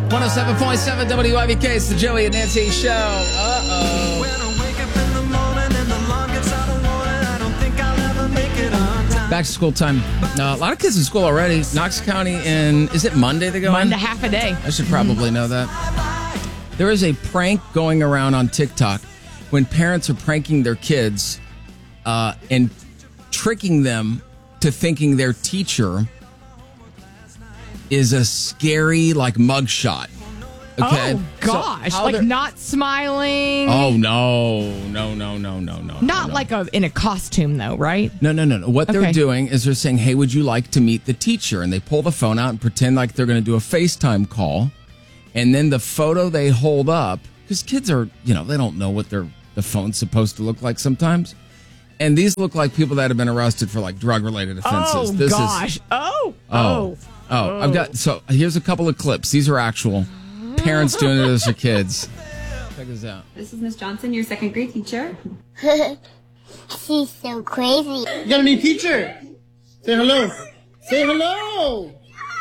107.7 WIBK. It's the Joey and Nancy Show. Uh-oh. When I wake up in the morning and the alarm gets out of warning, I don't think I'll ever make it on time. Back to school time. A lot of kids in school already. Knox County, and is it Monday they go Monday, in? half a day. I should probably know that. There is a prank going around on TikTok when parents are pranking their kids and tricking them to thinking their teacher is a scary, like, mugshot. Okay? Oh, gosh. So like, not smiling. Oh, no. Not like in a costume, though, right? No. What they're doing is they're saying, hey, would you like to meet the teacher? And they pull the phone out and pretend like they're going to do a FaceTime call. And then the photo they hold up, because kids are, they don't know what the phone's supposed to look like sometimes. And these look like people that have been arrested for, like, drug-related offenses. Oh, gosh. I've got, so here's a couple of clips. These are actual parents doing it as their kids. Check this out. This is Miss Johnson, your second grade teacher. She's so crazy. You got a new teacher. Say hello. Say hello.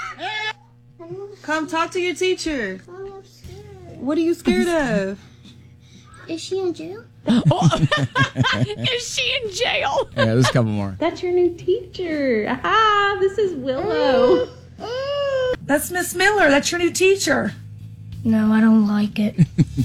Come talk to your teacher. What are you scared of? Is she in jail? Is she in jail? Yeah, there's a couple more. That's your new teacher. Aha, this is Willow. That's Miss Miller. That's your new teacher. No, I don't like it.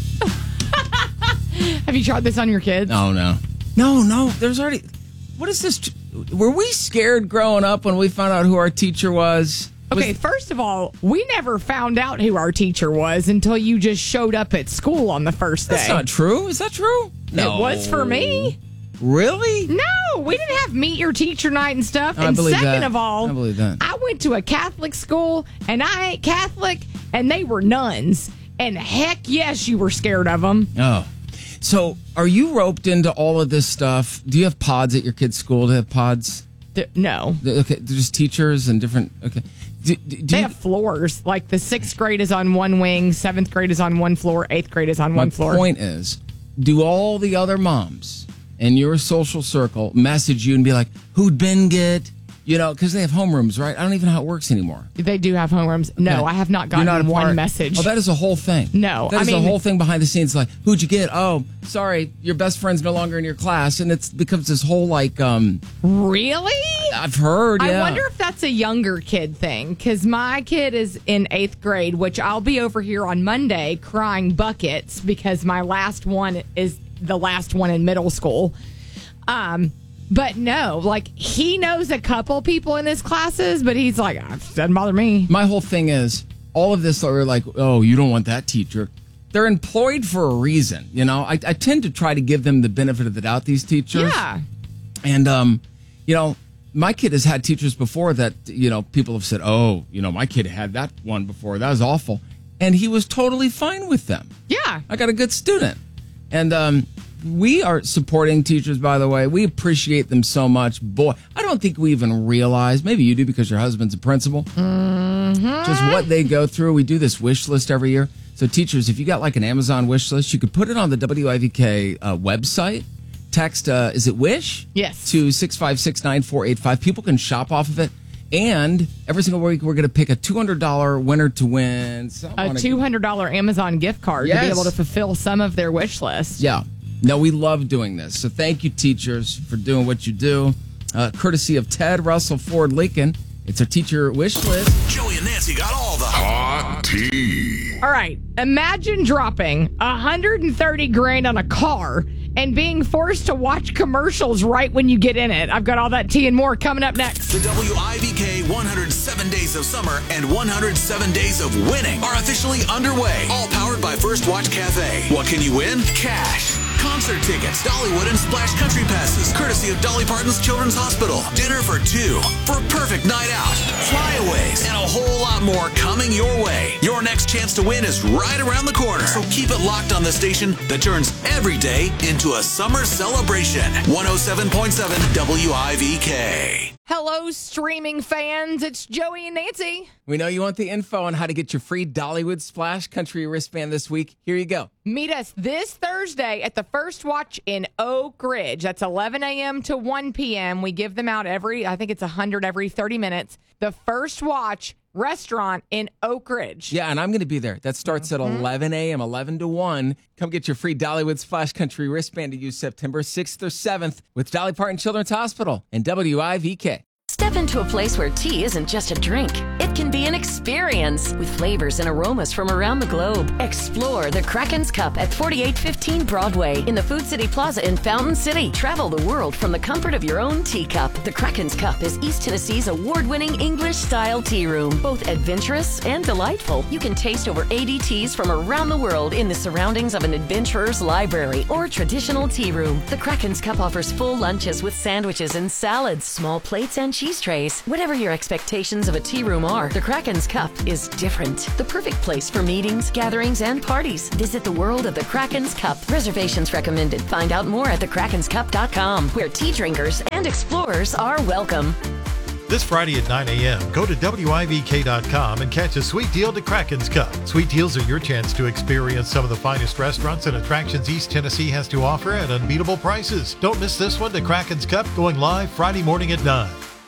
Have you tried this on your kids? No. There's already. What is this? Were we scared growing up when we found out who our teacher was? Okay, first of all, we never found out who our teacher was until you just showed up at school on the first day. That's not true. Is that true? No. It was for me. Really? No, we didn't have meet your teacher night and stuff. I And believe second that. of all, I believe that. I went to a Catholic school, and I ain't Catholic, and they were nuns. And heck yes, you were scared of them. Oh. So are you roped into all of this stuff? Do you have pods at your kids' school? Do they have pods? No. Okay, there's teachers and different. Okay. They have floors. Like the 6th grade is on one wing, 7th grade is on one floor, 8th grade is on one floor. My point is, do all the other moms in your social circle message you and be like, who'd Ben get? Because they have homerooms, right? I don't even know how it works anymore. They do have homerooms. No, Okay. I have not You're gotten not a one part. message. Oh, that is a whole thing. No, that is a whole thing behind the scenes. Like, who'd you get? Oh, sorry, your best friend's no longer in your class, and it becomes this whole like. Really? I've heard. Yeah. I wonder if that's a younger kid thing, because my kid is in 8th grade, which I'll be over here on Monday crying buckets because my last one is the last one in middle school. But no, like, he knows a couple people in his classes, but he's like, it doesn't bother me. My whole thing is, all of this are like, oh, you don't want that teacher. They're employed for a reason, I tend to try to give them the benefit of the doubt, these teachers. Yeah. And, my kid has had teachers before that, people have said, oh, my kid had that one before. That was awful. And he was totally fine with them. Yeah. I got a good student. And, we are supporting teachers, by the way. We appreciate them so much. Boy, I don't think we even realize, maybe you do because your husband's a principal, just what they go through. We do this wish list every year. So teachers, if you got like an Amazon wish list, you could put it on the WIVK website. Text, is it WISH? Yes. To 6569485. People can shop off of it. And every single week, we're going to pick a $200 winner to win. A $200 Amazon gift card to be able to fulfill some of their wish list. Yeah. No, we love doing this. So thank you, teachers, for doing what you do. Courtesy of Ted Russell Ford Lincoln. It's our teacher wish list. Joey and Nancy got all the hot tea. All right. Imagine dropping $130,000 on a car and being forced to watch commercials right when you get in it. I've got all that tea and more coming up next. The WIVK 107 Days of Summer and 107 Days of Winning are officially underway. All powered by First Watch Cafe. What can you win? Cash. Concert tickets, Dollywood and Splash Country passes, courtesy of Dolly Parton's Children's Hospital. Dinner for two for a perfect night out. Flyaways and a whole lot more coming your way. Your next chance to win is right around the corner. So keep it locked on the station that turns every day into a summer celebration. 107.7 WIVK. Hello, streaming fans. It's Joey and Nancy. We know you want the info on how to get your free Dollywood Splash Country wristband this week. Here you go. Meet us this Thursday at the First Watch in Oak Ridge. That's 11 a.m. to 1 p.m. We give them out I think it's 100 every 30 minutes. The First Watch restaurant in Oak Ridge. Yeah, and I'm going to be there. That starts at 11 a.m., 11 to 1. Come get your free Dollywood Splash Country wristband to use September 6th or 7th with Dolly Parton Children's Hospital and WIVK. Step into a place where tea isn't just a drink. It can be an experience with flavors and aromas from around the globe. Explore the Kraken's Cup at 4815 Broadway in the Food City Plaza in Fountain City. Travel the world from the comfort of your own teacup. The Kraken's Cup is East Tennessee's award-winning English-style tea room. Both adventurous and delightful. You can taste over 80 teas from around the world in the surroundings of an adventurer's library or traditional tea room. The Kraken's Cup offers full lunches with sandwiches and salads, small plates, and cheese trays. Whatever your expectations of a tea room are, the Kraken's Cup is different. The perfect place for meetings, gatherings, and parties. Visit the world of the Kraken's Cup. Reservations recommended. Find out more at thekrakenscup.com, where tea drinkers and explorers are welcome. This Friday at 9 a.m., go to WIVK.com and catch a sweet deal to Kraken's Cup. Sweet deals are your chance to experience some of the finest restaurants and attractions East Tennessee has to offer at unbeatable prices. Don't miss this one, to Kraken's Cup, going live Friday morning at 9.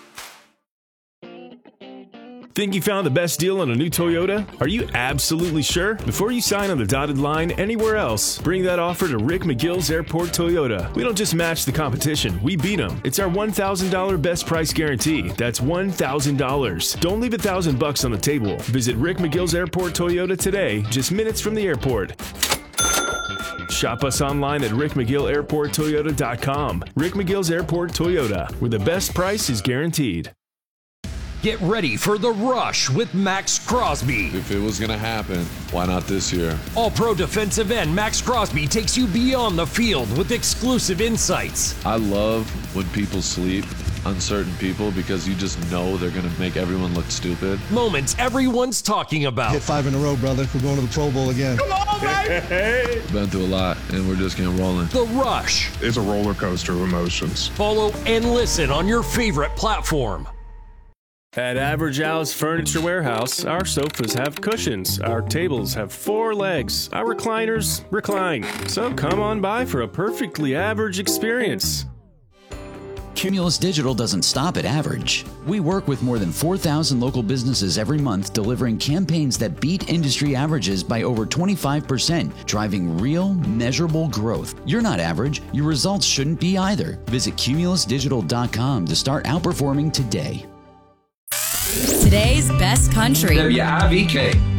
Think you found the best deal on a new Toyota? Are you absolutely sure? Before you sign on the dotted line anywhere else, bring that offer to Rick McGill's Airport Toyota. We don't just match the competition, we beat them. It's our $1,000 best price guarantee. That's $1,000. Don't leave $1,000 on the table. Visit Rick McGill's Airport Toyota today, just minutes from the airport. Shop us online at rickmcgillairporttoyota.com. Rick McGill's Airport Toyota, where the best price is guaranteed. Get ready for The Rush with Max Crosby. If it was going to happen, why not this year? All-Pro defensive end Max Crosby takes you beyond the field with exclusive insights. I love when people sleep on certain people because you just know they're going to make everyone look stupid. Moments everyone's talking about. Hit 5 in a row, brother. We're going to the Pro Bowl again. Come on, baby! Been through a lot, and we're just getting rolling. The Rush. It's a roller coaster of emotions. Follow and listen on your favorite platform. At Average Al's Furniture Warehouse, our sofas have cushions, our tables have 4 legs, our recliners recline. So come on by for a perfectly average experience. Cumulus Digital doesn't stop at average. We work with more than 4,000 local businesses every month, delivering campaigns that beat industry averages by over 25%, driving real, measurable growth. You're not average. Your results shouldn't be either. Visit cumulusdigital.com to start outperforming today. Today's best country. WIVK.